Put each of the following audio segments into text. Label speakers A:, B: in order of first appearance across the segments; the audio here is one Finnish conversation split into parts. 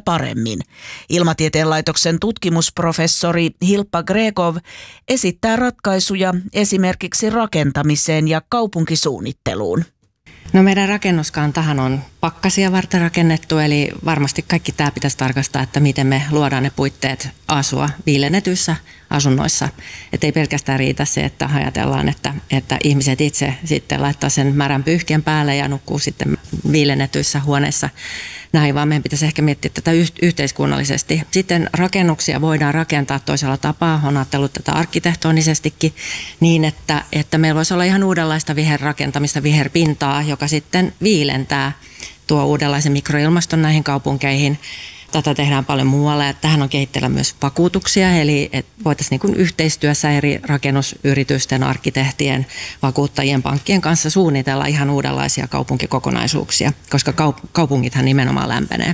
A: paremmin. Ilmatieteen laitoksen tutkimusprofessori Hilppa Gregov esittää ratkaisuja esimerkiksi rakentamiseen ja kaupunkisuunnitteluun.
B: No meidän rakennuskantahan on pakkasia varten rakennettu, eli varmasti kaikki tämä pitäisi tarkastaa, että miten me luodaan ne puitteet asua viilennetyissä asunnoissa. Että ei pelkästään riitä se, että ajatellaan, että ihmiset itse sitten laittaa sen märän pyyhkien päälle ja nukkuu sitten viilennetyissä huoneissa. Näin, vaan meidän pitäisi ehkä miettiä tätä yhteiskunnallisesti. Sitten rakennuksia voidaan rakentaa toisella tapaa. Olen ajatellut tätä arkkitehtonisestikin niin, että meillä voisi olla ihan uudenlaista viherrakentamista, viherpintaa, joka sitten viilentää, tuo uudenlaisen mikroilmaston näihin kaupunkeihin. Tätä tehdään paljon muualla ja tähän on kehitteillä myös vakuutuksia, eli voitaisiin niin yhteistyössä eri rakennusyritysten, arkkitehtien, vakuuttajien, pankkien kanssa suunnitella ihan uudenlaisia kaupunkikokonaisuuksia, koska kaupungithan nimenomaan lämpenee.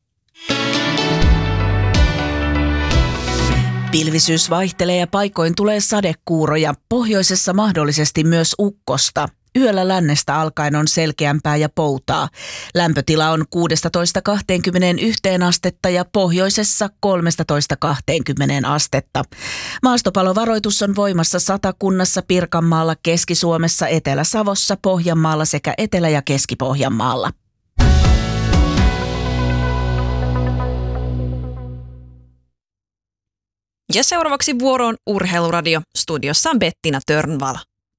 A: Pilvisyys vaihtelee ja paikoin tulee sadekuuroja, pohjoisessa mahdollisesti myös ukkosta. Yöllä lännestä alkaen on selkeämpää ja poutaa. Lämpötila on 16–21 astetta ja pohjoisessa 13–20 astetta. Maastopalovaroitus on voimassa Satakunnassa, Pirkanmaalla, Keski-Suomessa, Etelä-Savossa, Pohjanmaalla sekä Etelä- ja Keski-Pohjanmaalla.
C: Ja seuraavaksi vuoroon Urheiluradio. Studiossa on Bettina Törnvall.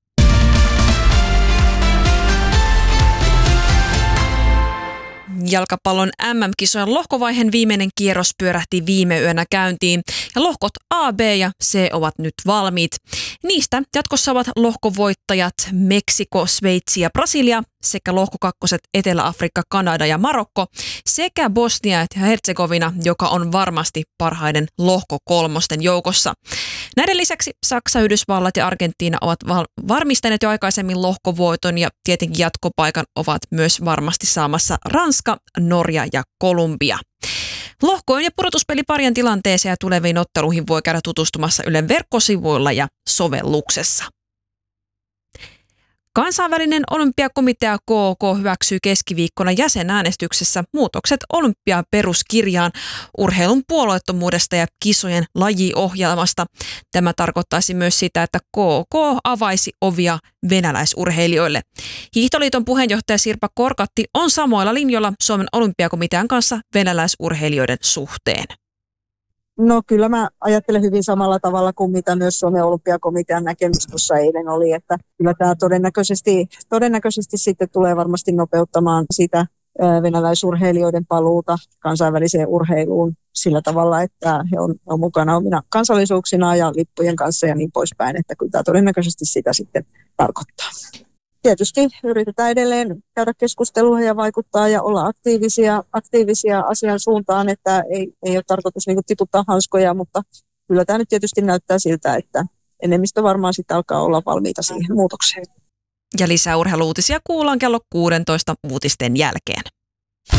C: Jalkapallon MM-kisojen lohkovaiheen viimeinen kierros pyörähti viime yönä käyntiin ja lohkot A, B ja C ovat nyt valmiit. Niistä jatkossa ovat lohkovoittajat Meksiko, Sveitsi ja Brasilia sekä lohkokakkoset Etelä-Afrikka, Kanada ja Marokko sekä Bosnia ja Herzegovina, joka on varmasti parhaiden lohkokolmosten joukossa. Näiden lisäksi Saksa, Yhdysvallat ja Argentiina ovat varmistaneet jo aikaisemmin lohkovoiton ja tietenkin jatkopaikan ovat myös varmasti saamassa Ranska, Norja ja Kolumbia. Lohkojen ja pudotuspeliparien tilanteeseen ja tuleviin otteluihin voi käydä tutustumassa Ylen verkkosivuilla ja sovelluksessa. Kansainvälinen olympiakomitea KOK hyväksyy keskiviikkona jäsenäänestyksessä muutokset olympiaperuskirjaan urheilun puolueettomuudesta ja kisojen lajiohjelmasta. Tämä tarkoittaisi myös sitä, että KOK avaisi ovia venäläisurheilijoille. Hiihtoliiton puheenjohtaja Sirpa Korkatti on samoilla linjoilla Suomen olympiakomitean kanssa venäläisurheilijoiden suhteen.
D: No kyllä mä ajattelen hyvin samalla tavalla kuin mitä myös Suomen olympiakomitean näkemys tuossa eilen oli, että kyllä tämä todennäköisesti sitten tulee varmasti nopeuttamaan sitä venäläisurheilijoiden paluuta kansainväliseen urheiluun sillä tavalla, että he on mukana omina kansallisuuksina ja lippujen kanssa ja niin poispäin, että kyllä tämä todennäköisesti sitä sitten tarkoittaa. Tietysti yritetään edelleen käydä keskustelua ja vaikuttaa ja olla aktiivisia asian suuntaan, että ei ole tarkoitus niin kuin tiputtaa hanskoja, mutta kyllä tämä nyt tietysti näyttää siltä, että enemmistö varmaan sitten alkaa olla valmiita siihen muutokseen.
C: Ja lisää urheiluutisia kuullaan kello 16 uutisten jälkeen.